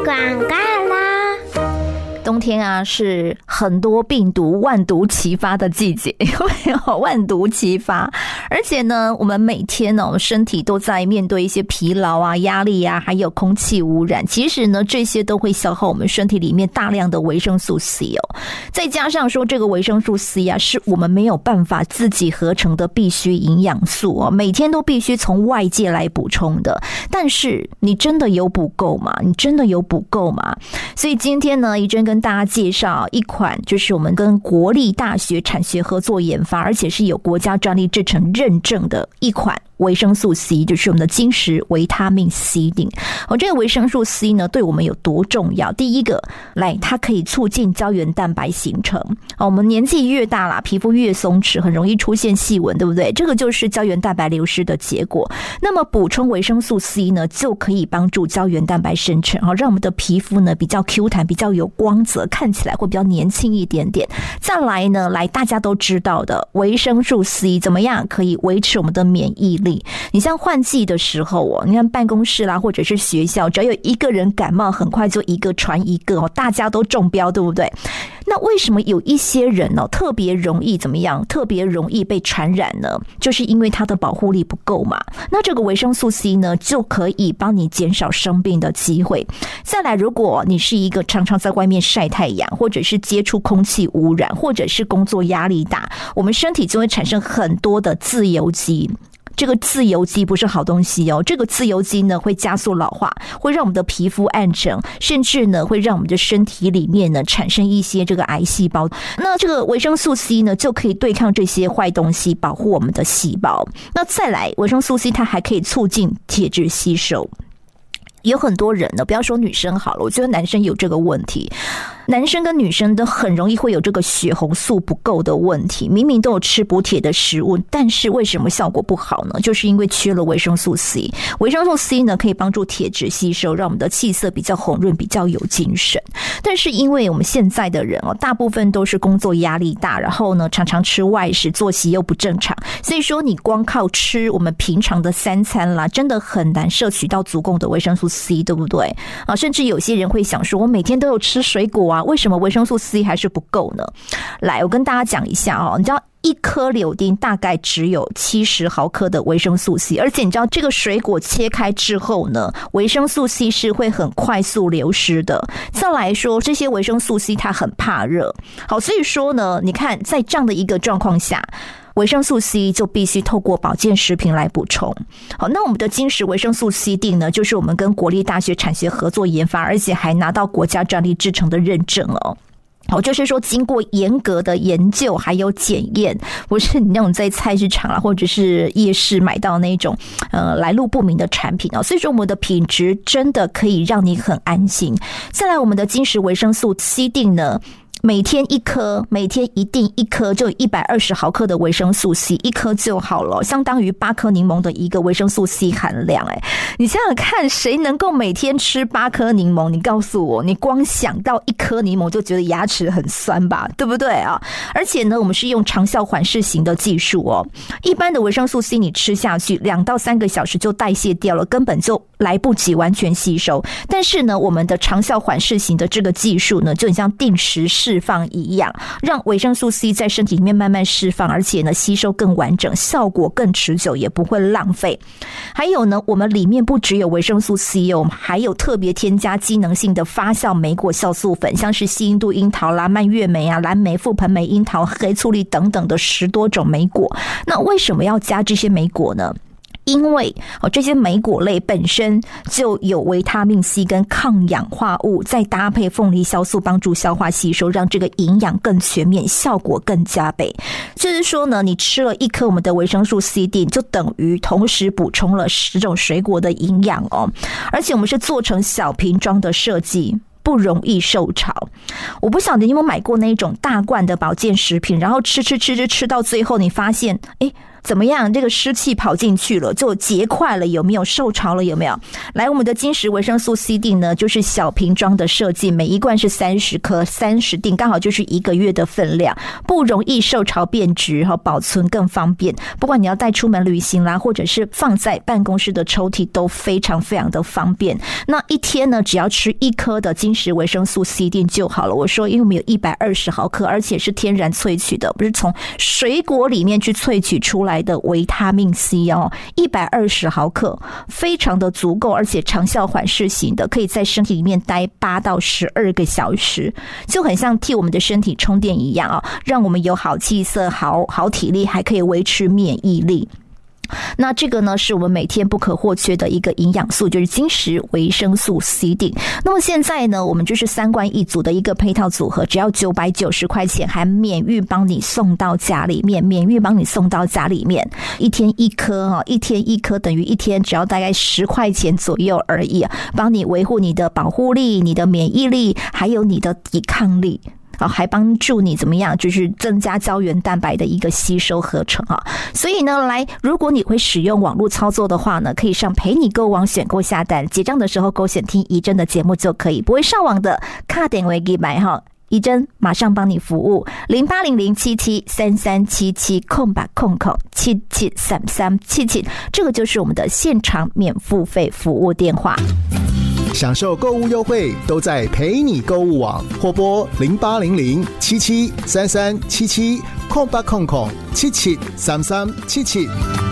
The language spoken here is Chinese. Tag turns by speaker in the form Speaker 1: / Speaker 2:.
Speaker 1: 广告啦！
Speaker 2: 冬天啊，是很多病毒万毒齐发的季节，有没有？万毒齐发，而且呢，我们每天呢，我们身体都在面对一些疲劳啊、压力啊，还有空气污染。其实呢，这些都会消耗我们身体里面大量的维生素 C 哦。再加上说，这个维生素 C 啊，是我们没有办法自己合成的必需营养素哦，每天都必须从外界来补充的。但是你真的有补够吗？你真的有补够吗？所以今天呢，怡珍跟大家介绍一款，就是我们跟国立大学产学合作研发，而且是有国家专利制成认证的一款维生素 C， 就是我们的金石维他命 C 锭。这个维生素 C 呢，对我们有多重要？第一个，它可以促进胶原蛋白形成。我们年纪越大啦，皮肤越松弛，很容易出现细纹，对不对？这个就是胶原蛋白流失的结果。那么补充维生素 C 呢，就可以帮助胶原蛋白生成，让我们的皮肤呢比较 Q 弹，比较有光泽，看起来会比较年轻一点点。再来呢，大家都知道的维生素 C 怎么样可以维持我们的免疫力？你像换季的时候你看办公室啦，或者是学校，只要有一个人感冒，很快就一个传一个大家都中标，对不对？那为什么有一些人特别容易怎么样？特别容易被传染呢？就是因为它的保护力不够嘛。那这个维生素 C 呢，就可以帮你减少生病的机会。再来，如果你是一个常常在外面晒太阳，或者是接触空气污染，或者是工作压力大，我们身体就会产生很多的自由基。这个自由基不是好东西这个自由基呢会加速老化，会让我们的皮肤暗沉，甚至呢会让我们的身体里面呢产生一些这个癌细胞。那这个维生素 C 呢就可以对抗这些坏东西，保护我们的细胞。那再来，维生素 C 它还可以促进铁质吸收。有很多人呢，不要说女生好了，我觉得男生有这个问题。男生跟女生都很容易会有这个血红素不够的问题，明明都有吃补铁的食物，但是为什么效果不好呢？就是因为缺了维生素 C。 维生素 C 呢可以帮助铁质吸收，让我们的气色比较红润，比较有精神。但是因为我们现在的人大部分都是工作压力大，然后呢常常吃外食，作息又不正常，所以说你光靠吃我们平常的三餐啦，真的很难摄取到足够的维生素 C， 对不对？甚至有些人会想说，我每天都有吃水果为什么维生素 C 还是不够呢？来，我跟大家讲一下你知道一颗柳丁大概只有70毫克的维生素 C， 而且你知道这个水果切开之后呢，维生素 C 是会很快速流失的。再来说，这些维生素 C 它很怕热，好，所以说呢，你看在这样的一个状况下，维生素 C 就必须透过保健食品来补充。好，那我们的金石维生素 C 锭呢，就是我们跟国立大学产学合作研发，而且还拿到国家专利制成的认证就是说经过严格的研究还有检验，不是你那种在菜市场或者是夜市买到那种来路不明的产品所以说我们的品质真的可以让你很安心。再来，我们的金石维生素 C 锭呢，每天一颗，每天一定一颗，就120毫克的维生素 C， 一颗就好了，相当于8颗柠檬的一个维生素 C 含量。你想想看，谁能够每天吃8颗柠檬？你告诉我，你光想到1颗柠檬就觉得牙齿很酸吧，对不对啊？而且呢，我们是用长效缓释型的技术一般的维生素 C 你吃下去2到3个小时就代谢掉了，根本就来不及完全吸收。但是呢，我们的长效缓释型的这个技术呢，就很像定时释放一样，让维生素 C 在身体里面慢慢释放，而且呢吸收更完整，效果更持久，也不会浪费。还有呢，我们里面不只有维生素 C 我们还有特别添加机能性的发酵莓果酵素粉，像是西印度樱桃啦、蔓越莓蓝莓、覆盆莓、樱桃、黑醋栗等等的10多种莓果。那为什么要加这些莓果呢？因为这些莓果类本身就有维他命 C 跟抗氧化物，再搭配凤梨酵素帮助消化吸收，让这个营养更全面，效果更加倍。就是说呢，你吃了1颗我们的维生素 C 锭，就等于同时补充了10种水果的营养而且我们是做成小瓶装的设计，不容易受潮。我不晓得你有没有买过那种大罐的保健食品，然后吃到最后你发现怎么样？这个湿气跑进去了，就结块了，有没有？受潮了有没有？来，我们的金石维生素 C 锭呢，就是小瓶装的设计，每一罐是30颗，30锭，刚好就是1个月的分量，不容易受潮变质，保存更方便。不管你要带出门旅行啦，或者是放在办公室的抽屉，都非常非常的方便。那一天呢，只要吃1颗的金石维生素 C 锭就好了。我说，因为我们有120毫克，而且是天然萃取的，不是从水果里面去萃取出来的维他命 C 哦，120毫克，非常的足够，而且长效缓释型的，可以在身体里面待8到12个小时，就很像替我们的身体充电一样啊，让我们有好气色、好体力，还可以维持免疫力。那这个呢，是我们每天不可或缺的一个营养素，就是金石维生素 C 锭。那么现在呢，我们就是3罐1组的一个配套组合，只要990块钱，还免运帮你送到家里面，一天1颗一天1颗等于一天只要大概10块钱左右而已，帮你维护你的保护力、你的免疫力，还有你的抵抗力。还帮助你怎么样？就是增加胶原蛋白的一个吸收合成啊。所以呢，如果你会使用网络操作的话呢，可以上陪你购网选购下单，结账的时候勾选听怡珍的节目就可以。不会上网的，卡点为给买哈。怡珍马上帮你服务，080077337777，这个就是我们的现场免付费服务电话。
Speaker 1: 享受购物优惠都在陪你购物网，或拨0800773377，0800773377。